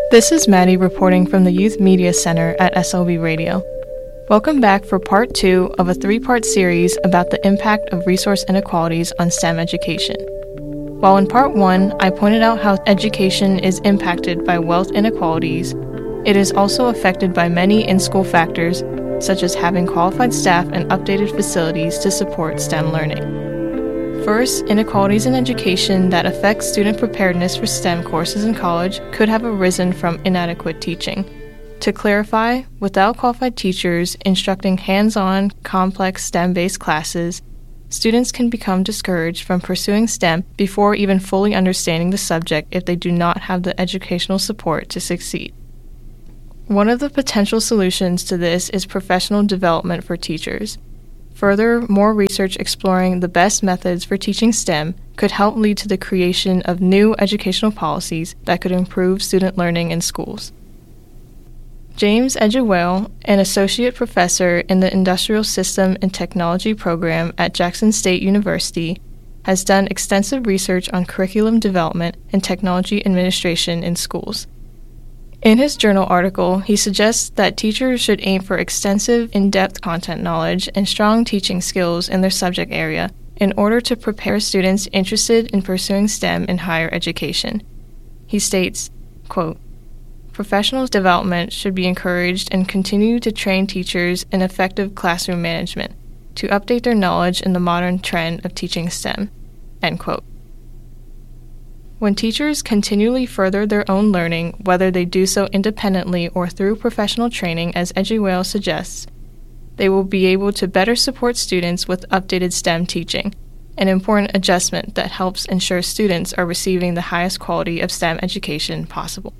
This is Maddie reporting from the Youth Media Center at SLB Radio. Welcome back for part 2 of a 3-part series about the impact of resource inequalities on STEM education. While in part 1, I pointed out how education is impacted by wealth inequalities, it is also affected by many in-school factors, such as having qualified staff and updated facilities to support STEM learning. First, inequalities in education that affect student preparedness for STEM courses in college could have arisen from inadequate teaching. To clarify, without qualified teachers instructing hands-on, complex STEM-based classes, students can become discouraged from pursuing STEM before even fully understanding the subject if they do not have the educational support to succeed. One of the potential solutions to this is professional development for teachers. Further, more research exploring the best methods for teaching STEM could help lead to the creation of new educational policies that could improve student learning in schools. James Edgewell, an associate professor in the Industrial System and Technology program at Jackson State University, has done extensive research on curriculum development and technology administration in schools. In his journal article, he suggests that teachers should aim for extensive, in-depth content knowledge and strong teaching skills in their subject area in order to prepare students interested in pursuing STEM in higher education. He states, quote, "Professional development should be encouraged and continue to train teachers in effective classroom management to update their knowledge in the modern trend of teaching STEM." End quote. When teachers continually further their own learning, whether they do so independently or through professional training, as Edgewell suggests, they will be able to better support students with updated STEM teaching, an important adjustment that helps ensure students are receiving the highest quality of STEM education possible.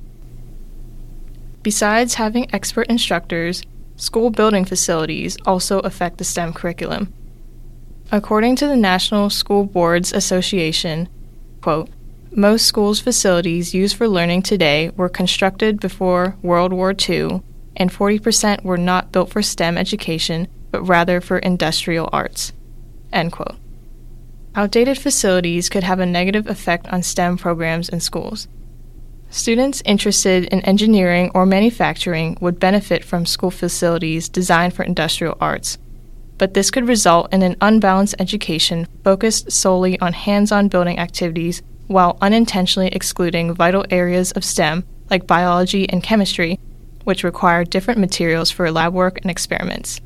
Besides having expert instructors, school building facilities also affect the STEM curriculum. According to the National School Boards Association, quote, "Most schools' facilities used for learning today were constructed before World War II, and 40% were not built for STEM education, but rather for industrial arts." End quote. Outdated facilities could have a negative effect on STEM programs in schools. Students interested in engineering or manufacturing would benefit from school facilities designed for industrial arts, but this could result in an unbalanced education focused solely on hands-on building activities while unintentionally excluding vital areas of STEM like biology and chemistry, which require different materials for lab work and experiments.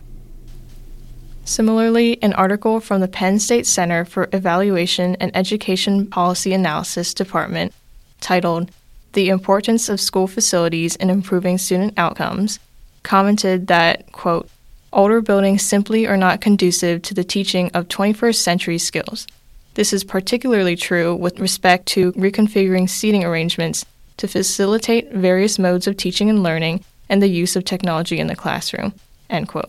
Similarly, an article from the Penn State Center for Evaluation and Education Policy Analysis Department titled "The Importance of School Facilities in Improving Student Outcomes" commented that, quote, "Older buildings simply are not conducive to the teaching of 21st century skills. This is particularly true with respect to reconfiguring seating arrangements to facilitate various modes of teaching and learning and the use of technology in the classroom." End quote.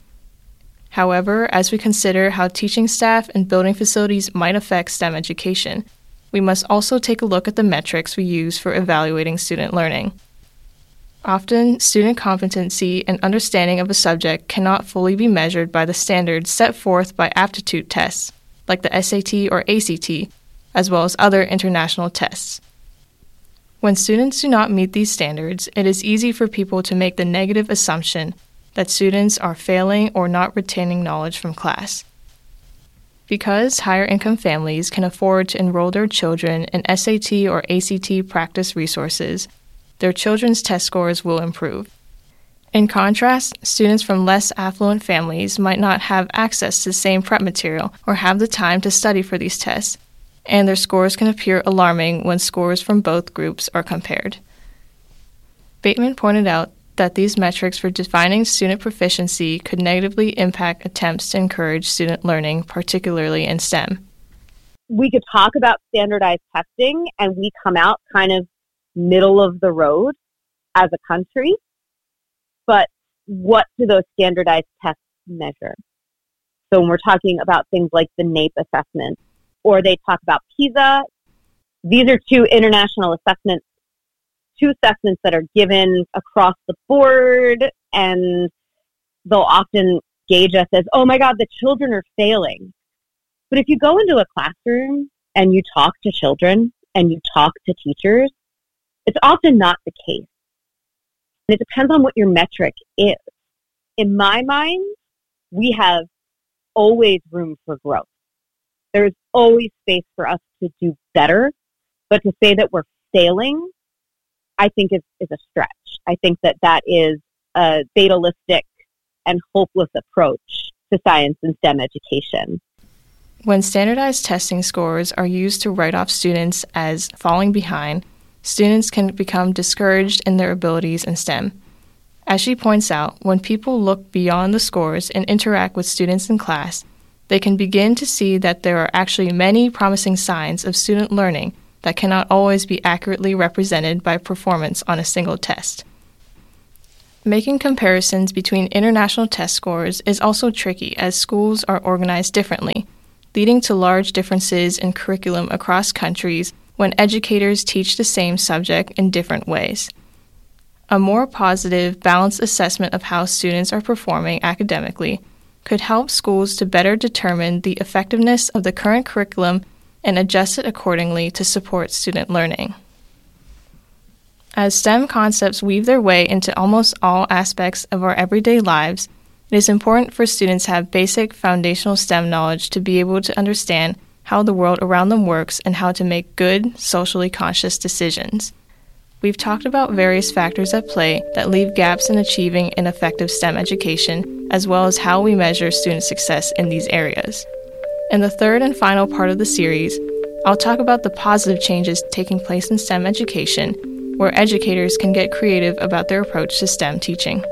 However, as we consider how teaching staff and building facilities might affect STEM education, we must also take a look at the metrics we use for evaluating student learning. Often, student competency and understanding of a subject cannot fully be measured by the standards set forth by aptitude tests, like the SAT or ACT, as well as other international tests. When students do not meet these standards, it is easy for people to make the negative assumption that students are failing or not retaining knowledge from class. Because higher-income families can afford to enroll their children in SAT or ACT practice resources, their children's test scores will improve. In contrast, students from less affluent families might not have access to the same prep material or have the time to study for these tests, and their scores can appear alarming when scores from both groups are compared. Bateman pointed out that these metrics for defining student proficiency could negatively impact attempts to encourage student learning, particularly in STEM. We could talk about standardized testing, and we come out kind of middle of the road as a country. But what do those standardized tests measure? So when we're talking about things like the NAEP assessment, or they talk about PISA, these are two international assessments, two assessments that are given across the board, and they'll often gauge us as, oh my God, the children are failing. But if you go into a classroom and you talk to children and you talk to teachers, it's often not the case. And it depends on what your metric is. In my mind, we have always room for growth. There's always space for us to do better. But to say that we're failing, I think is a stretch. I think that is a fatalistic and hopeless approach to science and STEM education. When standardized testing scores are used to write off students as falling behind, students can become discouraged in their abilities in STEM. As she points out, when people look beyond the scores and interact with students in class, they can begin to see that there are actually many promising signs of student learning that cannot always be accurately represented by performance on a single test. Making comparisons between international test scores is also tricky as schools are organized differently, leading to large differences in curriculum across countries when educators teach the same subject in different ways. A more positive, balanced assessment of how students are performing academically could help schools to better determine the effectiveness of the current curriculum and adjust it accordingly to support student learning. As STEM concepts weave their way into almost all aspects of our everyday lives, it is important for students to have basic foundational STEM knowledge to be able to understand how the world around them works and how to make good, socially conscious decisions. We've talked about various factors at play that leave gaps in achieving an effective STEM education, as well as how we measure student success in these areas. In the third and final part of the series, I'll talk about the positive changes taking place in STEM education, where educators can get creative about their approach to STEM teaching.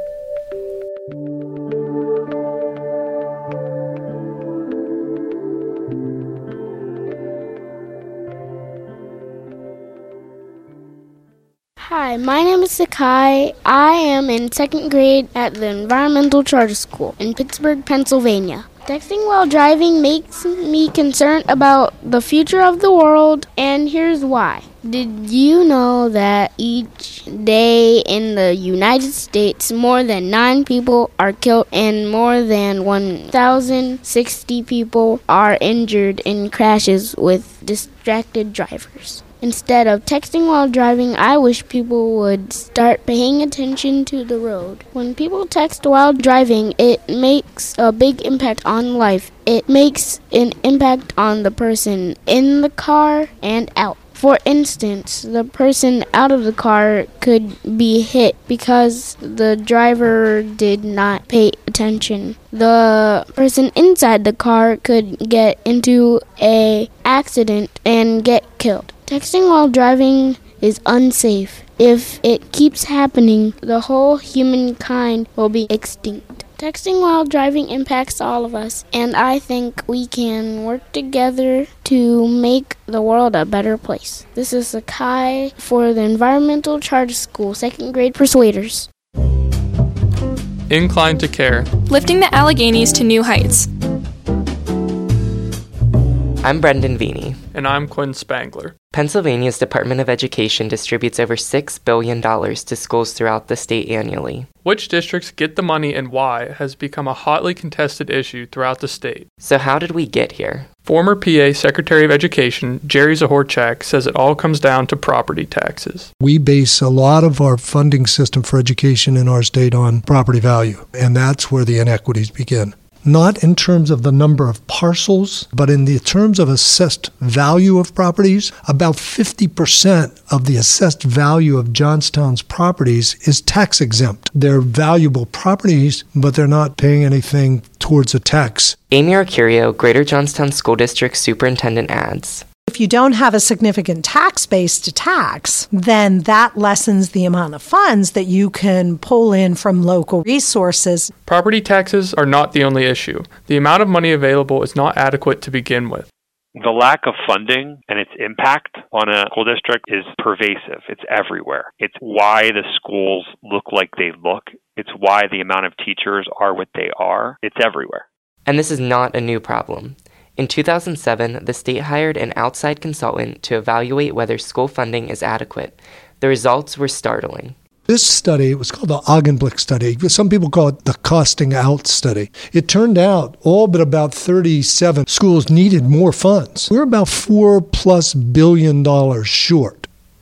Hi, my name is Sakai. I am in second grade at the Environmental Charter School in Pittsburgh, Pennsylvania. Texting while driving makes me concerned about the future of the world, and here's why. Did you know that each day in the United States, more than 9 people are killed and more than 1,060 people are injured in crashes with distracted drivers? Instead of texting while driving, I wish people would start paying attention to the road. When people text while driving, it makes a big impact on life. It makes an impact on the person in the car and out. For instance, the person out of the car could be hit because the driver did not pay attention. The person inside the car could get into an accident and get killed. Texting while driving is unsafe. If it keeps happening, the whole humankind will be extinct. Texting while driving impacts all of us, and I think we can work together to make the world a better place. This is Sakai for the Environmental Charter School, second grade Persuaders. Inclined to Care. Lifting the Alleghenies to new heights. I'm Brendan Veeney. And I'm Quinn Spangler. Pennsylvania's Department of Education distributes over $6 billion to schools throughout the state annually. Which districts get the money and why has become a hotly contested issue throughout the state. So how did we get here? Former PA Secretary of Education Jerry Zahorchak says it all comes down to property taxes. We base a lot of our funding system for education in our state on property value, and that's where the inequities begin. Not in terms of the number of parcels, but in the terms of assessed value of properties. About 50% of the assessed value of Johnstown's properties is tax exempt. They're valuable properties, but they're not paying anything towards a tax. Amy Arcurio, Greater Johnstown School District Superintendent, adds, if you don't have a significant tax base to tax, then that lessens the amount of funds that you can pull in from local resources. Property taxes are not the only issue. The amount of money available is not adequate to begin with. The lack of funding and its impact on a school district is pervasive. It's everywhere. It's why the schools look like they look. It's why the amount of teachers are what they are. It's everywhere. And this is not a new problem. In 2007, the state hired an outside consultant to evaluate whether school funding is adequate. The results were startling. This study was called the Augenblick study. Some people call it the costing out study. It turned out all but about 37 schools needed more funds. We're about $4+ billion short.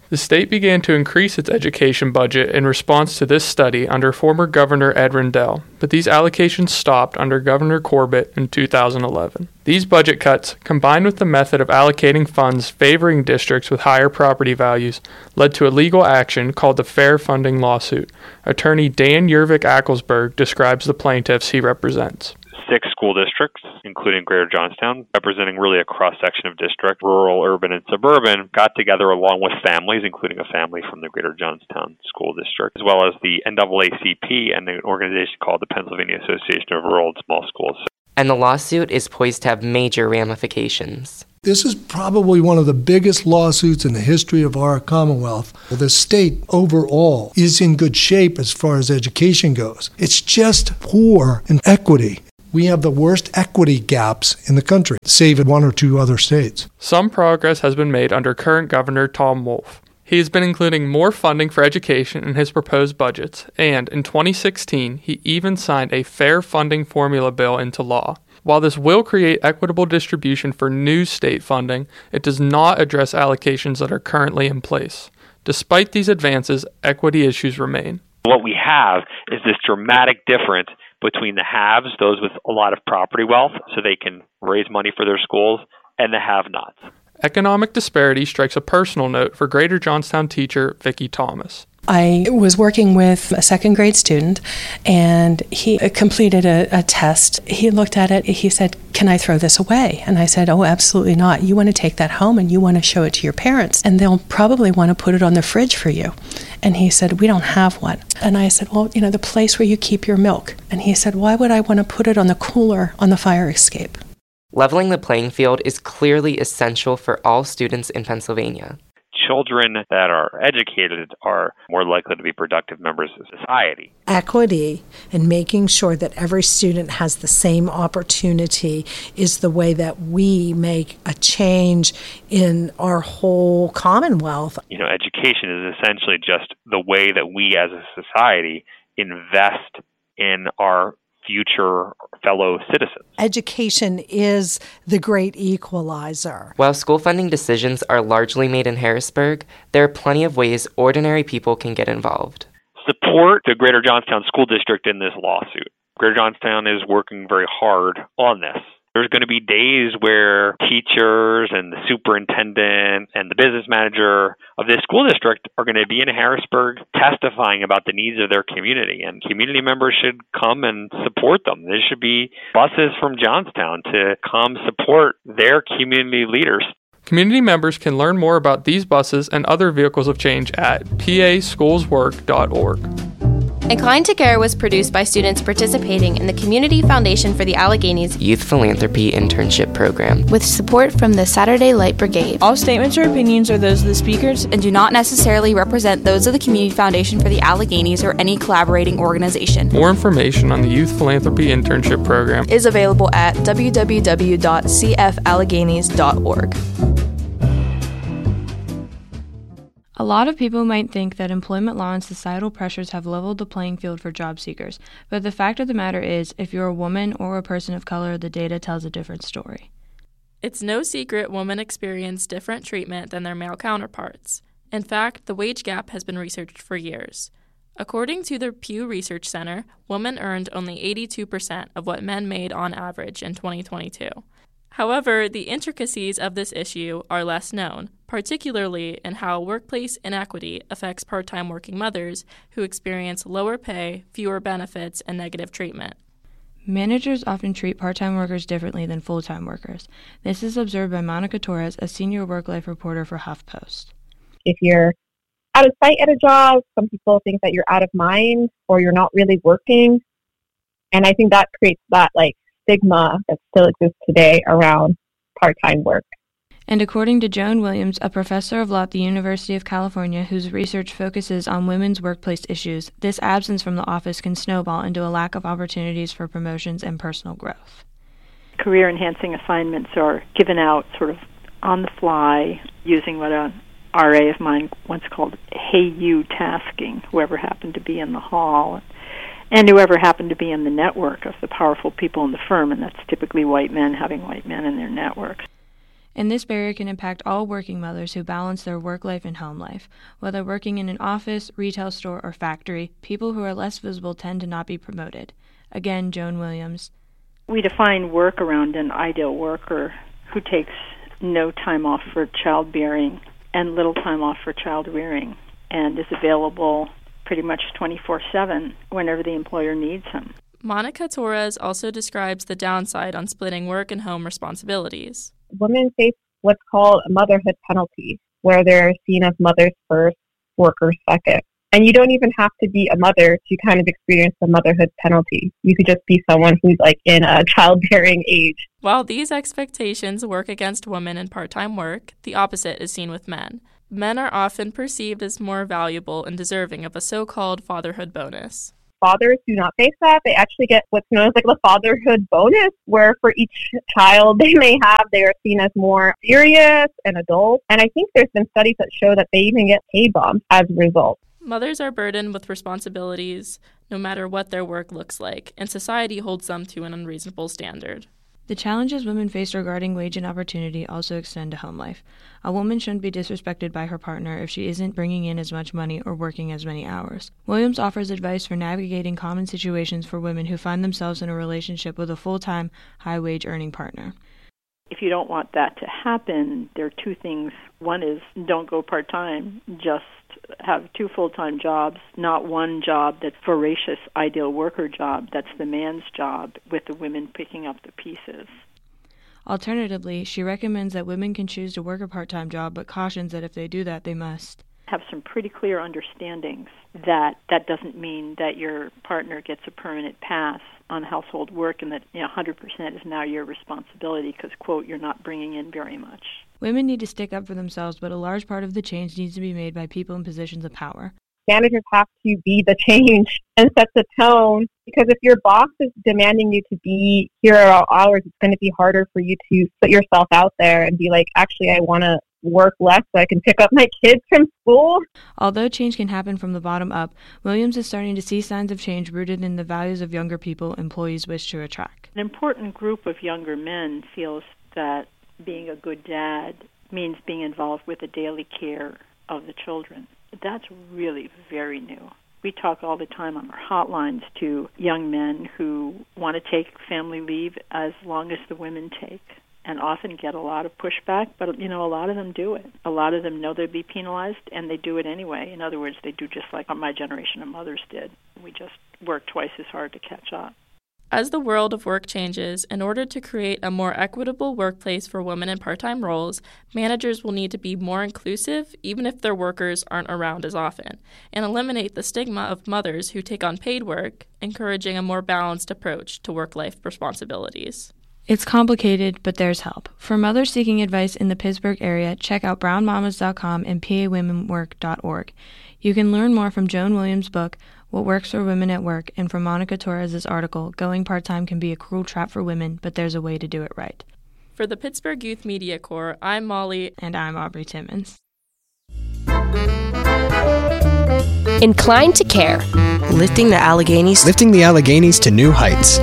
The state began to increase its education budget in response to this study under former Governor Ed Rendell, but these allocations stopped under Governor Corbett in 2011. These budget cuts, combined with the method of allocating funds favoring districts with higher property values, led to a legal action called the Fair Funding Lawsuit. Attorney Dan Yervik-Acklesberg describes the plaintiffs he represents. 6 school districts, including Greater Johnstown, representing really a cross-section of district, rural, urban, and suburban, got together along with families, including a family from the Greater Johnstown School District, as well as the NAACP and an organization called the Pennsylvania Association of Rural and Small Schools. And the lawsuit is poised to have major ramifications. This is probably one of the biggest lawsuits in the history of our Commonwealth. The state overall is in good shape as far as education goes. It's just poor in equity. We have the worst equity gaps in the country, save in 1 or 2 other states. Some progress has been made under current Governor Tom Wolf. He has been including more funding for education in his proposed budgets, and in 2016, he even signed a fair funding formula bill into law. While this will create equitable distribution for new state funding, it does not address allocations that are currently in place. Despite these advances, equity issues remain. What we have is this dramatic difference between the haves, those with a lot of property wealth, so they can raise money for their schools, and the have-nots. Economic disparity strikes a personal note for Greater Johnstown teacher Vicki Thomas. I was working with a second grade student, and he completed a test. He looked at it. He said, "Can I throw this away?" And I said, "Oh, absolutely not. You want to take that home and you want to show it to your parents, and they'll probably want to put it on the fridge for you." And he said, "We don't have one." And I said, "Well, the place where you keep your milk." And he said, "Why would I want to put it on the cooler on the fire escape?" Leveling the playing field is clearly essential for all students in Pennsylvania. Children that are educated are more likely to be productive members of society. Equity and making sure that every student has the same opportunity is the way that we make a change in our whole Commonwealth. Education is essentially just the way that we as a society invest in our future fellow citizens. Education is the great equalizer. While school funding decisions are largely made in Harrisburg, there are plenty of ways ordinary people can get involved. Support the Greater Johnstown School District in this lawsuit. Greater Johnstown is working very hard on this. There's going to be days where teachers and the superintendent and the business manager of this school district are going to be in Harrisburg testifying about the needs of their community, and community members should come and support them. There should be buses from Johnstown to come support their community leaders. Community members can learn more about these buses and other vehicles of change at paschoolswork.org. Inclined to Care was produced by students participating in the Community Foundation for the Alleghenies Youth Philanthropy Internship Program, with support from the Saturday Light Brigade. All statements or opinions are those of the speakers and do not necessarily represent those of the Community Foundation for the Alleghenies or any collaborating organization. More information on the Youth Philanthropy Internship Program is available at www.cfalleghenies.org. A lot of people might think that employment law and societal pressures have leveled the playing field for job seekers, but the fact of the matter is, if you're a woman or a person of color, the data tells a different story. It's no secret women experience different treatment than their male counterparts. In fact, the wage gap has been researched for years. According to the Pew Research Center, women earned only 82% of what men made on average in 2022. However, the intricacies of this issue are less known, particularly in how workplace inequity affects part-time working mothers who experience lower pay, fewer benefits, and negative treatment. Managers often treat part-time workers differently than full-time workers. This is observed by Monica Torres, a senior work-life reporter for HuffPost. If you're out of sight at a job, some people think that you're out of mind or you're not really working. And I think that creates that stigma that still exists today around part-time work. And according to Joan Williams, a professor of law at the University of California whose research focuses on women's workplace issues, this absence from the office can snowball into a lack of opportunities for promotions and personal growth. Career-enhancing assignments are given out sort of on the fly, using what an RA of mine once called "hey you" tasking, whoever happened to be in the hall, and whoever happened to be in the network of the powerful people in the firm, and that's typically white men having white men in their networks. and this barrier can impact all working mothers who balance their work life and home life. Whether working in an office, retail store, or factory, people who are less visible tend to not be promoted. Again, Joan Williams. We define work around an ideal worker who takes no time off for childbearing and little time off for child rearing and is available pretty much 24/7 whenever the employer needs him. Monica Torres also describes the downside on splitting work and home responsibilities. Women face what's called a motherhood penalty, where they're seen as mothers first, workers second. And you don't even have to be a mother to kind of experience the motherhood penalty. You could just be someone who's like in a childbearing age. While these expectations work against women in part-time work, the opposite is seen with men. Men are often perceived as more valuable and deserving of a so-called fatherhood bonus. Fathers do not face that. They actually get what's known as like the fatherhood bonus, where for each child they may have, they are seen as more serious and adult. And I think there's been studies that show that they even get pay bumps as a result. Mothers are burdened with responsibilities no matter what their work looks like, and society holds them to an unreasonable standard. The challenges women face regarding wage and opportunity also extend to home life. A woman shouldn't be disrespected by her partner if she isn't bringing in as much money or working as many hours. Williams offers advice for navigating common situations for women who find themselves in a relationship with a full-time, high-wage earning partner. If you don't want that to happen, there are two things. One is don't go part-time, just have two full-time jobs, not one job that's voracious ideal worker job. That's the man's job, with the women picking up the pieces. Alternatively, she recommends that women can choose to work a part-time job, but cautions that if they do that, they must have some pretty clear understandings that that doesn't mean that your partner gets a permanent pass on household work and that 100% is now your responsibility because, quote, you're not bringing in very much. Women need to stick up for themselves, but a large part of the change needs to be made by people in positions of power. Managers have to be the change and set the tone, because if your boss is demanding you to be here at all hours, it's going to be harder for you to put yourself out there and be like, actually, I want to work less so I can pick up my kids from school. Although change can happen from the bottom up, Williams is starting to see signs of change rooted in the values of younger people employees wish to attract. An important group of younger men feels that being a good dad means being involved with the daily care of the children. That's really very new. We talk all the time on our hotlines to young men who want to take family leave as long as the women take, and often get a lot of pushback, but a lot of them do it. A lot of them know they'd be penalized, and they do it anyway. In other words, they do just like my generation of mothers did. We just work twice as hard to catch up. As the world of work changes, in order to create a more equitable workplace for women in part-time roles, managers will need to be more inclusive, even if their workers aren't around as often, and eliminate the stigma of mothers who take on paid work, encouraging a more balanced approach to work-life responsibilities. It's complicated, but there's help. For mothers seeking advice in the Pittsburgh area, check out brownmamas.com and pawomenwork.org. You can learn more from Joan Williams' book, What Works for Women at Work, and from Monica Torres' article, Going Part-Time Can Be a Cruel Trap for Women, but There's a Way to Do It Right. For the Pittsburgh Youth Media Corps, I'm Molly. And I'm Aubrey Timmons. Inclined to Care. Lifting the Alleghenies to new heights.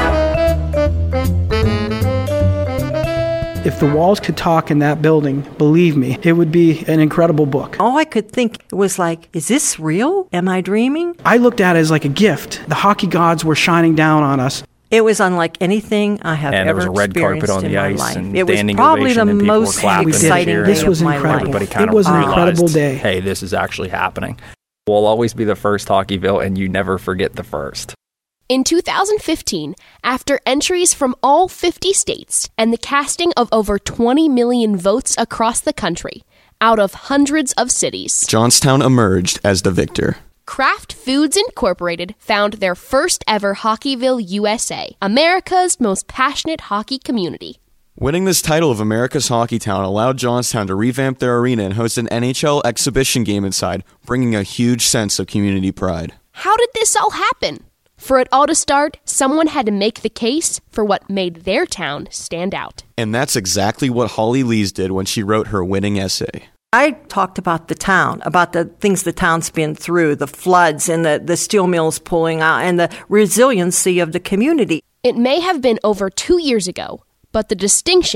If the walls could talk in that building, believe me, it would be an incredible book. All I could think was like, is this real? Am I dreaming? I looked at it as like a gift. The hockey gods were shining down on us. It was unlike anything I have ever experienced in my life. And there was a red carpet on the ice, and it was probably the most exciting day of my life. It was an incredible day. Hey, this is actually happening. We'll always be the first Hockeyville, and you never forget the first. In 2015, after entries from all 50 states and the casting of over 20 million votes across the country, out of hundreds of cities, Johnstown emerged as the victor. Kraft Foods Incorporated found their first ever Hockeyville, USA, America's most passionate hockey community. Winning this title of America's Hockey Town allowed Johnstown to revamp their arena and host an NHL exhibition game inside, bringing a huge sense of community pride. How did this all happen? For it all to start, someone had to make the case for what made their town stand out. And that's exactly what Holly Lees did when she wrote her winning essay. I talked about the town, about the things the town's been through, the floods and the steel mills pulling out, and the resiliency of the community. It may have been over 2 years ago, but the distinction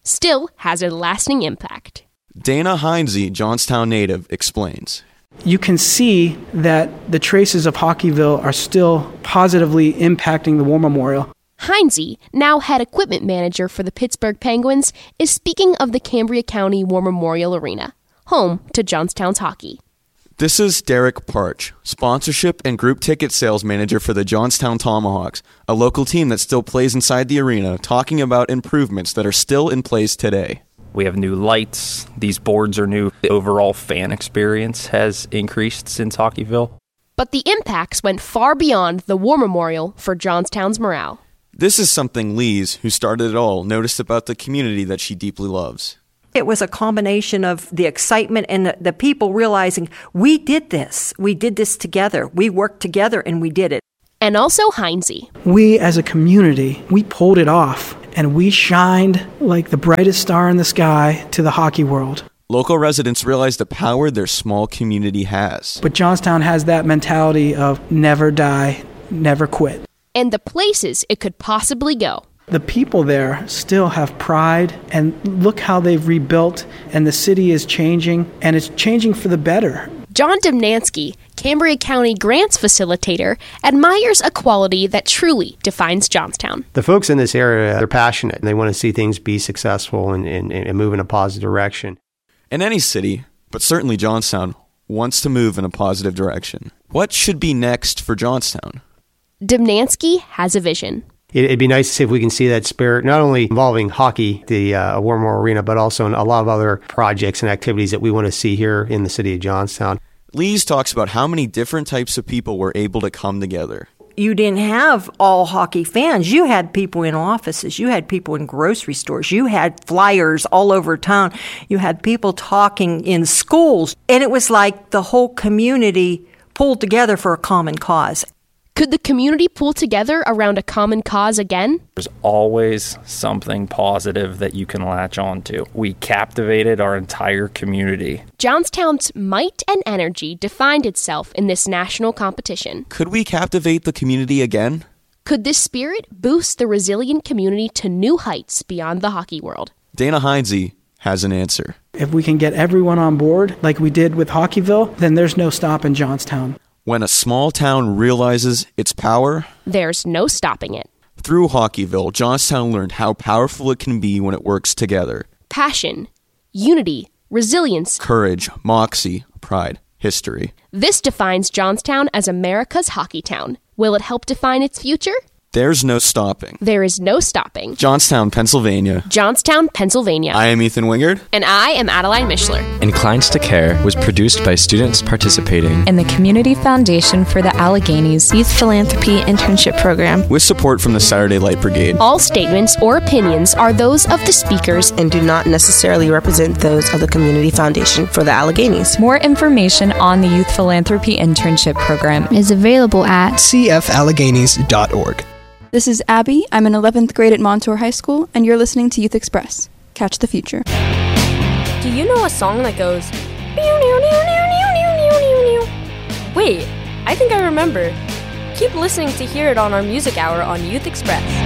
still has a lasting impact. Dana Heinze, Johnstown native, explains. You can see that the traces of Hockeyville are still positively impacting the War Memorial. Heinze, now head equipment manager for the Pittsburgh Penguins, is speaking of the Cambria County War Memorial Arena, home to Johnstown's hockey. This is Derek Parch, sponsorship and group ticket sales manager for the Johnstown Tomahawks, a local team that still plays inside the arena, talking about improvements that are still in place today. We have new lights. These boards are new. The overall fan experience has increased since Hockeyville. But the impacts went far beyond the War Memorial for Johnstown's morale. This is something Lise, who started it all, noticed about the community that she deeply loves. It was a combination of the excitement and the people realizing we did this. We did this together. We worked together and we did it. And also Heinze. We as a community, we pulled it off and we shined like the brightest star in the sky to the hockey world. Local residents realized the power their small community has. But Johnstown has that mentality of never die, never quit. And the places it could possibly go. The people there still have pride, and look how they've rebuilt, and the city is changing, and it's changing for the better. John Demnansky, Cambria County grants facilitator, admires a quality that truly defines Johnstown. The folks in this area, they're passionate, and they want to see things be successful and move in a positive direction. And any city, but certainly Johnstown, wants to move in a positive direction. What should be next for Johnstown? Demnansky has a vision. It'd be nice to see if we can see that spirit, not only involving hockey, the War Memorial Arena, but also in a lot of other projects and activities that we want to see here in the city of Johnstown. Lise talks about how many different types of people were able to come together. You didn't have all hockey fans. You had people in offices. You had people in grocery stores. You had flyers all over town. You had people talking in schools. And it was like the whole community pulled together for a common cause. Could the community pull together around a common cause again? There's always something positive that you can latch onto. We captivated our entire community. Johnstown's might and energy defined itself in this national competition. Could we captivate the community again? Could this spirit boost the resilient community to new heights beyond the hockey world? Dana Heinze has an answer. If we can get everyone on board like we did with Hockeyville, then there's no stopping Johnstown. When a small town realizes its power, there's no stopping it. Through Hockeyville, Johnstown learned how powerful it can be when it works together. Passion, unity, resilience, courage, moxie, pride, history. This defines Johnstown as America's hockey town. Will it help define its future? There's no stopping. There is no stopping. Johnstown, Pennsylvania. Johnstown, Pennsylvania. I am Ethan Wingard. And I am Adeline Mishler. Inclined to Care was produced by students participating in the Community Foundation for the Alleghenies Youth Philanthropy Internship Program with support from the Saturday Light Brigade. All statements or opinions are those of the speakers and do not necessarily represent those of the Community Foundation for the Alleghenies. More information on the Youth Philanthropy Internship Program is available at cfalleghenies.org. This is Abby. I'm in 11th grade at Montour High School, and you're listening to Youth Express. Catch the future. Do you know a song that goes... Wait, I think I remember. Keep listening to hear it on our music hour on Youth Express.